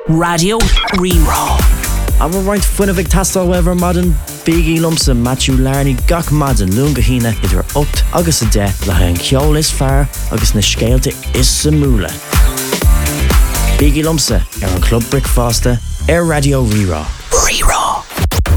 Radio Rerá. A bhar roiint fuinna bheith tastal wever madan Biggie Lumsa Matthew Larney gach madan lunga hína idir 8 agus a 10 le an ceol is fear agus na scéalte is sa múla. Biggie Lumsa ar an Club Brickfaste ar Radio Rerá. Rerá.